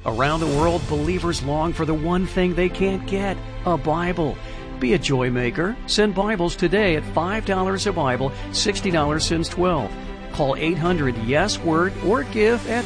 Around the world, believers long for the one thing they can't get, a Bible. Be a joy maker. Send Bibles today at $5 a Bible, $60 since 12. Call 800-YES-WORD or give at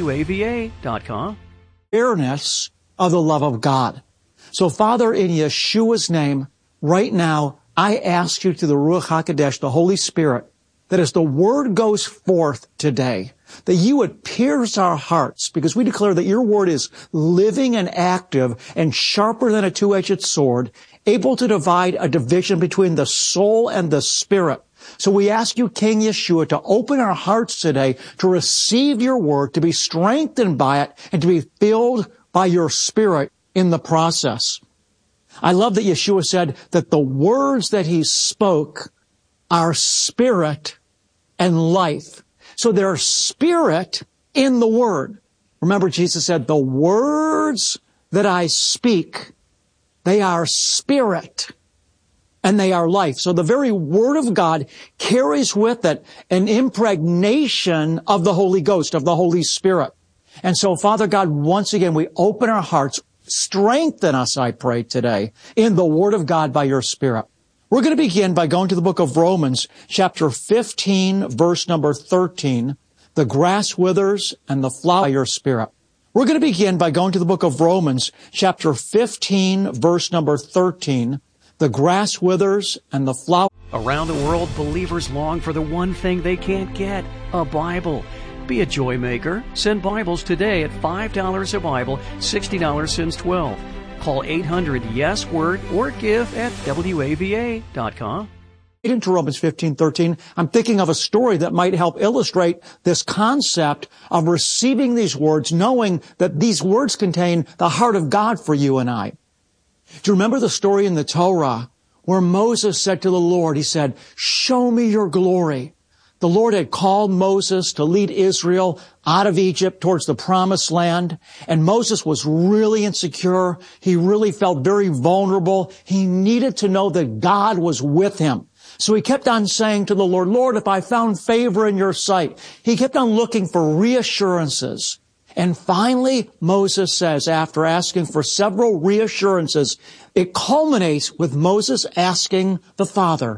WAVA.com. Awareness of the love of God. So, Father, in Yeshua's name, right now, I ask you to the Ruach HaKodesh, the Holy Spirit, that as the word goes forth today, that you would pierce our hearts, because we declare that your word is living and active and sharper than a two-edged sword, able to divide a division between the soul and the spirit. So we ask you, King Yeshua, to open our hearts today to receive your word, to be strengthened by it, and to be filled by your spirit in the process. I love that Yeshua said that the words that he spoke are spirit and life. So there's spirit in the word. Remember, Jesus said, the words that I speak, they are spirit and they are life. So the very word of God carries with it an impregnation of the Holy Ghost, of the Holy Spirit. And so, Father God, once again, we open our hearts. Strengthen us, I pray, today in the Word of God by your Spirit. We're going to begin by going to the book of Romans, chapter 15, verse number 13. The grass withers and the flower by your Spirit. We're going to begin by going to the book of Romans, chapter 15, verse number 13. The grass withers and the flower. Around the world, believers long for the one thing they can't get, a Bible. Be a joy maker. Send Bibles today at $5 a Bible, $60 since 12. Call 800-YES-WORD or give at WAVA.com. Into Romans 15:13, I'm thinking of a story that might help illustrate this concept of receiving these words, knowing that these words contain the heart of God for you and I. Do you remember the story in the Torah where Moses said to the Lord, he said, show me your glory. The Lord had called Moses to lead Israel out of Egypt towards the promised land, and Moses was really insecure. He really felt very vulnerable. He needed to know that God was with him. So he kept on saying to the Lord, Lord, if I found favor in your sight. He kept on looking for reassurances. And finally, Moses says, after asking for several reassurances, it culminates with Moses asking the Father,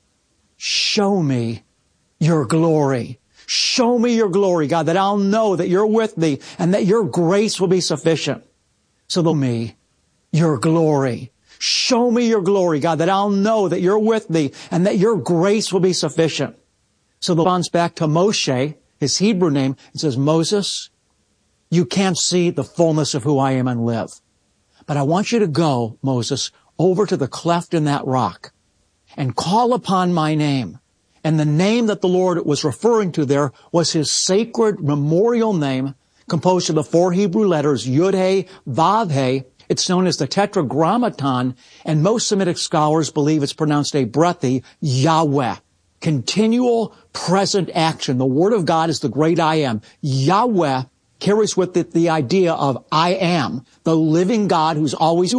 show me your glory. Show me your glory, God, that I'll know that you're with me and that your grace will be sufficient. So show me your glory. Show me your glory, God, that I'll know that you're with me and that your grace will be sufficient. So the responds back to Moshe, his Hebrew name, and says, Moses, you can't see the fullness of who I am and live. But I want you to go, Moses, over to the cleft in that rock and call upon my name. And the name that the Lord was referring to there was his sacred memorial name, composed of the four Hebrew letters, Yud-He, Vav-He. It's known as the Tetragrammaton, and most Semitic scholars believe it's pronounced a breathy, Yahweh. Continual present action. The Word of God is the great I am. Yahweh carries with it the idea of I am, the living God who's always